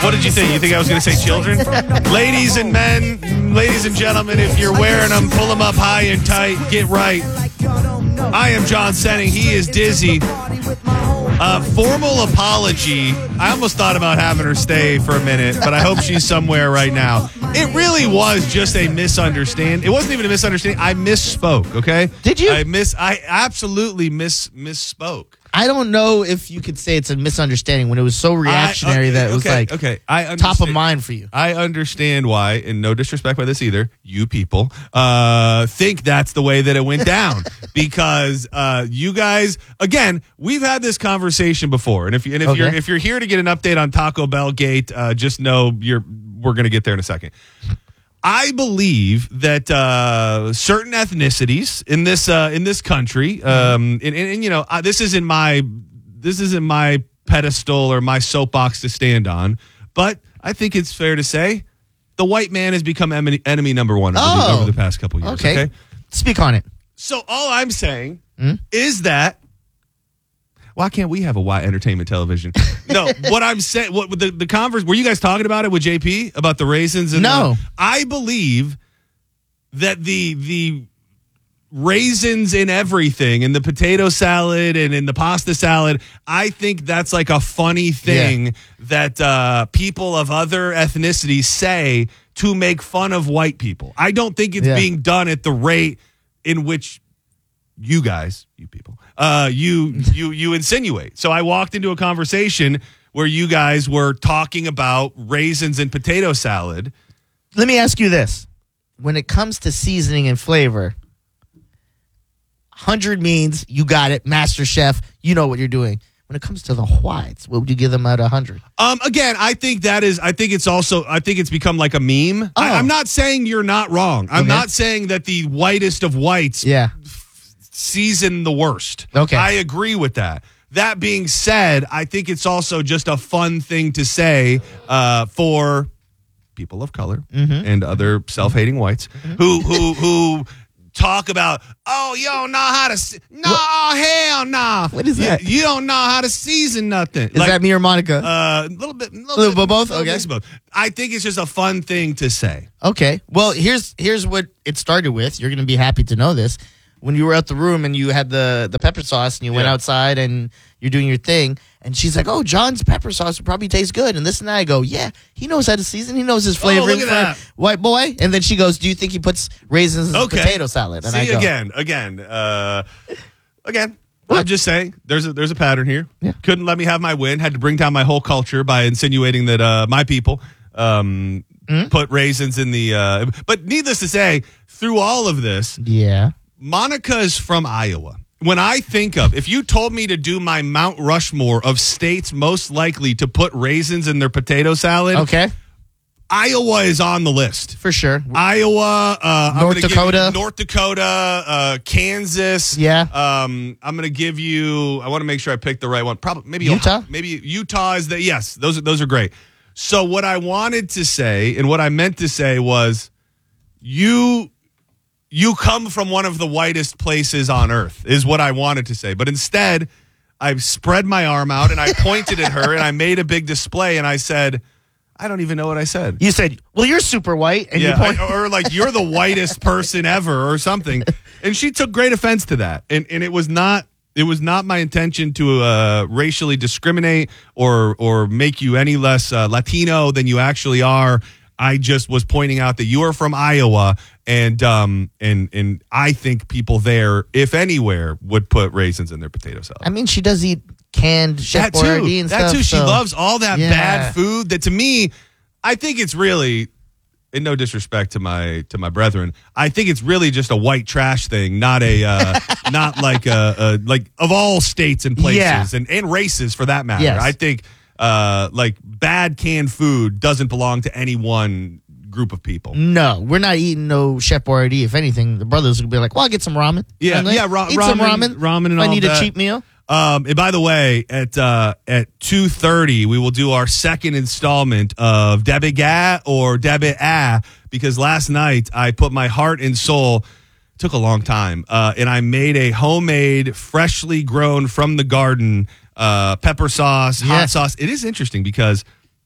What did you think? You think I was going to say children? Ladies and men, ladies and gentlemen, if you're wearing them, pull them up high and tight. Get right. I am John Senning. He is Dizzy. Formal apology. I almost thought about having her stay for a minute, but I hope she's somewhere right now. It really was just a misunderstanding. It wasn't even a misunderstanding. I misspoke, okay? Did you? I absolutely misspoke. I don't know if you could say it's a misunderstanding when it was so reactionary that it was I top of mind for you. I understand why, and no disrespect by this either, you people think that's the way that it went down. Because you guys, again, we've had this conversation before. And if you're here to get an update on Taco Bell Gate, just know we're going to get there in a second. I believe that certain ethnicities in this country, and you know, this isn't my pedestal or my soapbox to stand on, but I think it's fair to say the white man has become enemy number one over the past couple years. Okay, speak on it. So all I'm saying is that. Why can't we have a Y Entertainment Television? No, what I'm saying, what the converse, were you guys talking about it with JP about the raisins? And no, I believe that the raisins in everything, in the potato salad and in the pasta salad, I think that's like a funny thing that people of other ethnicities say to make fun of white people. I don't think it's being done at the rate in which you people, you insinuate. So I walked into a conversation where you guys were talking about raisins and potato salad. Let me ask you this. When it comes to seasoning and flavor, 100 means you got it, Master Chef, you know what you're doing. When it comes to the whites, what would you give them out of 100? Again, I think it's become like a meme. I'm not saying you're not wrong. I'm not saying that the whitest of whites season the worst. Okay. I agree with that. That being said, I think it's also just a fun thing to say for people of color and other self-hating whites who talk about, you don't know how to hell no. What is that? You don't know how to season nothing. Is that me or Monica? A little bit both. Okay. Both. I think it's just a fun thing to say. Okay. Well, here's what it started with. You're going to be happy to know this. When you were at the room and you had the pepper sauce and you went outside and you're doing your thing, and she's like, John's pepper sauce would probably taste good. And this and that. I go, yeah, he knows how to season. He knows his flavoring. Look at that. White boy. And then she goes, do you think he puts raisins in potato salad? And See, I go, again, I'm just saying there's a pattern here. Yeah. Couldn't let me have my win. Had to bring down my whole culture by insinuating that my people put raisins in the. But needless to say, through all of this, Monica is from Iowa. When I think of, if you told me to do my Mount Rushmore of states most likely to put raisins in their potato salad, Iowa is on the list. For sure. Iowa, North Dakota, Kansas. Yeah. I'm going to give you, I want to make sure I pick the right one. Probably, maybe Utah? Maybe Utah is the, yes, those are great. So what I wanted to say and what I meant to say was you come from one of the whitest places on earth, is what I wanted to say. But instead, I spread my arm out and I pointed at her and I made a big display and I said, I don't even know what I said. You said, well, you're super white. And or like, you're the whitest person ever or something. And she took great offense to that. And it was not my intention to racially discriminate or make you any less Latino than you actually are. I just was pointing out that you are from Iowa, and I think people there, if anywhere, would put raisins in their potato salad. I mean, she does eat canned Chef Boyardee and stuff. That too. She loves all that bad food. That to me, I think it's really, and no disrespect to my brethren, I think it's really just a white trash thing, not not like of all states and places and races for that matter. Yes. I think like bad canned food doesn't belong to any one group of people. No, we're not eating no Chef Boyardee. If anything, the brothers would be like, well, I'll get some ramen. Eat some ramen and all I need that. a cheap meal. And by the way, at 2:30, we will do our second installment of Debit Ga or Debit Ah, because last night I put my heart and soul, took a long time, and I made a homemade, freshly grown from the garden pepper sauce, hot sauce. It is interesting because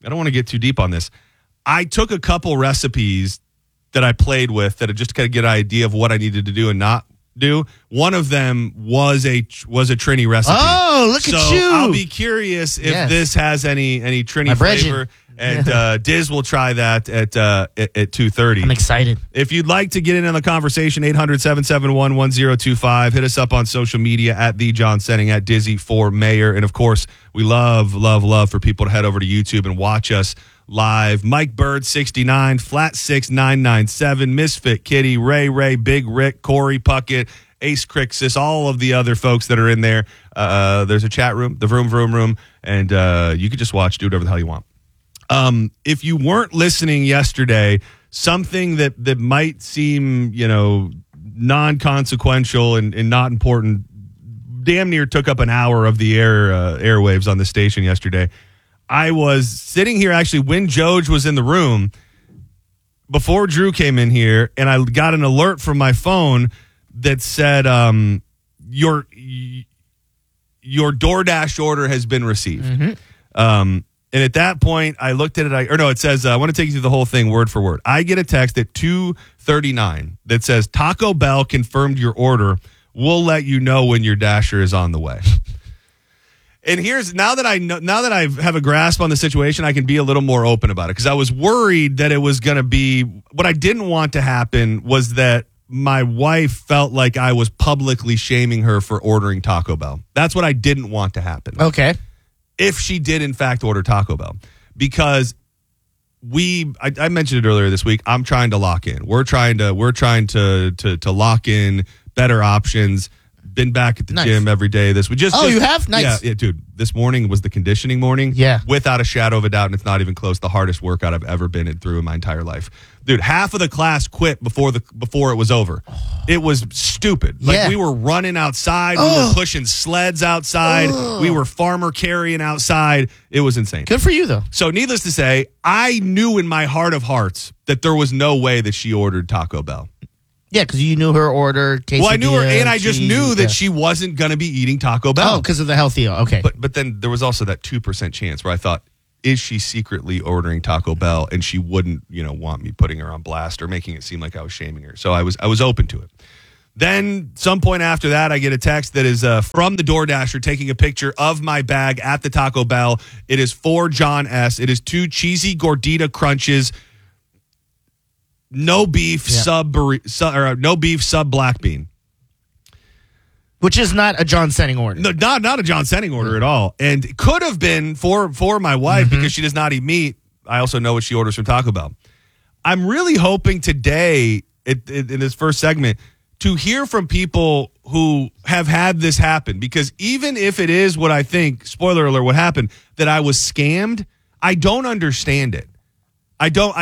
I don't want to get too deep on this. I took a couple recipes that I played with that just kind of get an idea of what I needed to do and not do. One of them was a Trini recipe. Oh, look so at you! I'll be curious if this has any Trini flavor. And Diz will try that at 2:30. I'm excited. If you'd like to get in on the conversation, 800-771-1025. Hit us up on social media at The John Senning, at Dizzy for Mayor. And, of course, we love for people to head over to YouTube and watch us live. Mike Bird, 69, Flat 6997, Misfit Kitty, Ray, Big Rick, Corey Puckett, Ace Crixus, all of the other folks that are in there. There's a chat room, the Vroom Room, and you can just watch, do whatever the hell you want. If you weren't listening yesterday, something that might seem, non-consequential and not important, damn near took up an hour of the airwaves on the station yesterday. I was sitting here actually when Joj was in the room before Drew came in here, and I got an alert from my phone that said, your DoorDash order has been received. Mm-hmm. And at that point, I looked at it. It says, I want to take you through the whole thing word for word. I get a text at 2:39 that says, Taco Bell confirmed your order. We'll let you know when your Dasher is on the way. And now that I have a grasp on the situation, I can be a little more open about it, because I was worried that it was going to be, what I didn't want to happen was that my wife felt like I was publicly shaming her for ordering Taco Bell. That's what I didn't want to happen. Okay. If she did, in fact, order Taco Bell. Because I mentioned it earlier this week, I'm trying to lock in. We're trying to lock in better options. Been back at the gym every day this week. You have? Nice. Yeah, dude. This morning was the conditioning morning. Yeah. Without a shadow of a doubt, and it's not even close, the hardest workout I've ever been through in my entire life. Dude, half of the class quit before it was over. It was stupid. Like, we were running outside. We were pushing sleds outside. We were farmer carrying outside. It was insane. Good for you, though. So needless to say, I knew in my heart of hearts that there was no way that she ordered Taco Bell. Yeah, because you knew her order. Well, I knew her, and I just knew that she wasn't going to be eating Taco Bell. Oh, because of the healthy. Okay. But then there was also that 2% chance where I thought, is she secretly ordering Taco Bell and she wouldn't, want me putting her on blast or making it seem like I was shaming her? So I was open to it. Then some point after that, I get a text that is from the DoorDasher taking a picture of my bag at the Taco Bell. It is for John S. It is 2 cheesy gordita crunches. No beef sub black bean, which is not a John Senning order. No, not a John Senning order at all, and it could have been for my wife because she does not eat meat. I also know what she orders from Taco Bell. I'm really hoping today in this first segment to hear from people who have had this happen, because even if it is what I think, spoiler alert, what happened, that I was scammed, I don't understand it. I don't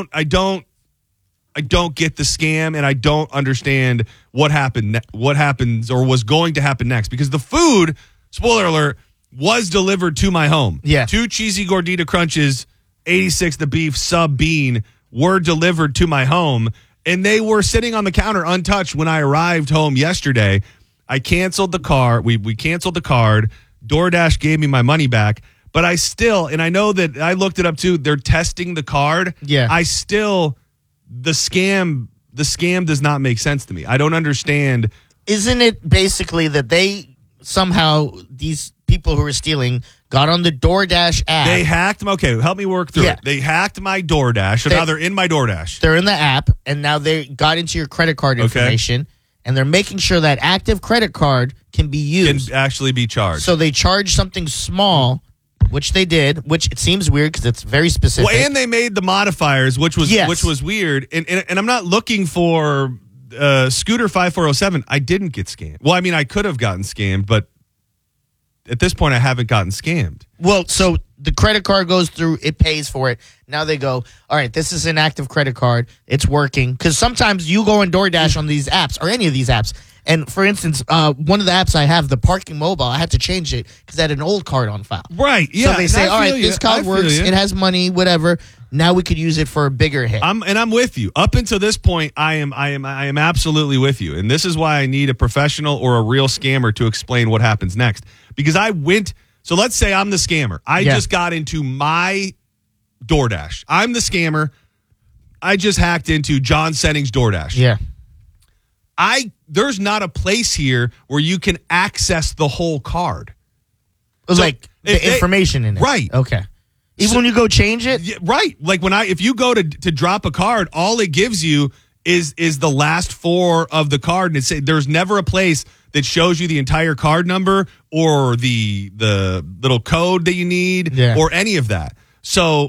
get the scam, and I don't understand what happens or was going to happen next, because the food, spoiler alert, was delivered to my home. Yeah. 2 cheesy gordita crunches, 86 the beef sub bean were delivered to my home, and they were sitting on the counter untouched when I arrived home yesterday. I canceled the card. We canceled the card. DoorDash gave me my money back, but I still, and I know that I looked it up too, they're testing the card. Yeah. The scam does not make sense to me. I don't understand. Isn't it basically that they somehow, these people who are stealing, got on the DoorDash app? They hacked them. Okay, help me work through it. They hacked my DoorDash, so now they're in my DoorDash. They're in the app, and now they got into your credit card information, and they're making sure that active credit card can be used. Can actually be charged. So they charge something small, which they did, which it seems weird because it's very specific. Well, and they made the modifiers, which was weird. And I'm not looking for Scooter 5407. I didn't get scammed. Well, I mean, I could have gotten scammed, but at this point, I haven't gotten scammed. Well, so the credit card goes through, it pays for it. Now they go, all right, this is an active credit card. It's working. Because sometimes you go on DoorDash on these apps or any of these apps. And for instance, one of the apps I have, the Parking Mobile, I had to change it because I had an old card on file. Right. Yeah. So they say, all right, this card works. It has money, whatever. Now we could use it for a bigger hit. I'm with you. Up until this point, I am absolutely with you. And this is why I need a professional or a real scammer to explain what happens next. Because so let's say I'm the scammer. I just got into my DoorDash. I'm the scammer. I just hacked into John Senning's DoorDash. Yeah. There's not a place here where you can access the whole card. Like the information in it. Right. Okay. Even when you go change it? Yeah, right. Like if you go to drop a card, all it gives you is the last 4 of the card. And there's never a place that shows you the entire card number or the little code that you need or any of that. So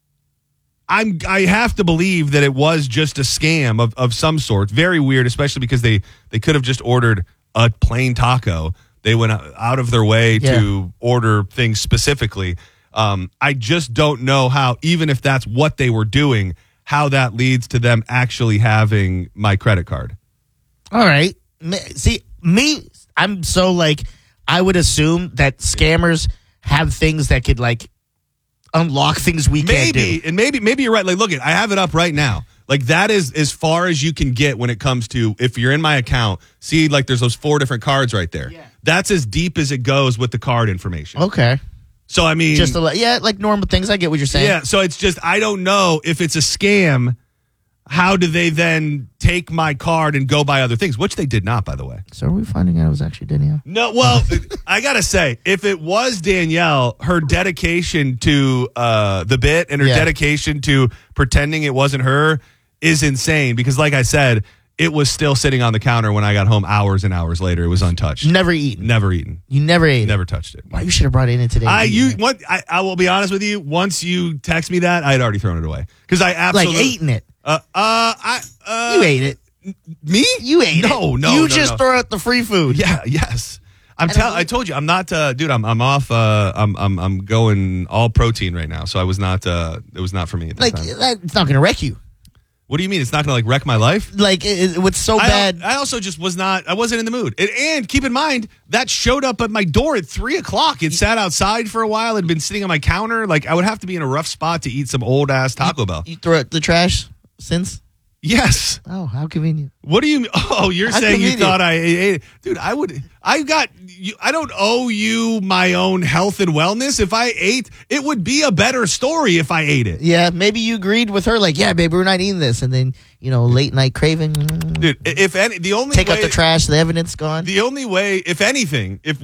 I have to believe that it was just a scam of some sort. Very weird, especially because they could have just ordered a plain taco. They went out of their way to order things specifically. I just don't know how, even if that's what they were doing, how that leads to them actually having my credit card. All right. See, I'm so like, I would assume that scammers have things that could like unlock things we can't do. And maybe you're right. Like, look, I have it up right now. Like, that is as far as you can get when it comes to, if you're in my account, see, like, there's those 4 different cards right there. Yeah. That's as deep as it goes with the card information. Okay. So, I mean. Just like normal things. I get what you're saying. Yeah. So it's just, I don't know if it's a scam. How do they then take my card and go buy other things? Which they did not, by the way. So are we finding out it was actually Danielle? No, well, I got to say, if it was Danielle, her dedication to the bit and her dedication to pretending it wasn't her is insane. Because like I said, it was still sitting on the counter when I got home hours and hours later. It was untouched. Never eaten. Never eaten. You never ate Never touched it. Why you should have brought it in today. I will be honest with you. Once you text me that, I had already thrown it away. Because I absolutely. Like eating it. You ate it. Me? You ate it. No. You just throw out the free food. Yeah. Yes. I told you I'm not. Dude, I'm off. I'm going all protein right now. So I was not. It was not for me. At that time. It's not going to wreck you. What do you mean? It's not going to like wreck my life? Like what's so bad? I also just was not. I wasn't in the mood. And keep in mind that showed up at my door at 3:00. It sat outside for a while. It'd been sitting on my counter. Like I would have to be in a rough spot to eat some old ass Taco Bell. You throw it the trash since? Yes. Oh, how convenient. What do you mean? Oh, you're saying you thought I ate it. Dude, I don't owe you my own health and wellness. If I ate, it would be a better story if I ate it. Yeah, maybe you agreed with her, like, yeah, babe, we're not eating this. And then, late night craving. Dude, if any, the only Take way, out the trash, the evidence gone. The only way, if anything, if